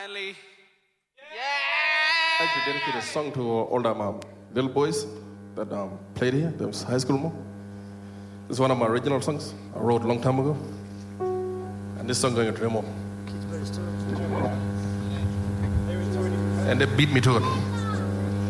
Finally. I'd like to dedicate a song to all the little boys that played here. That was high school more. This is one of my original songs I wrote a long time ago. And this song going to them all. And they beat me to it.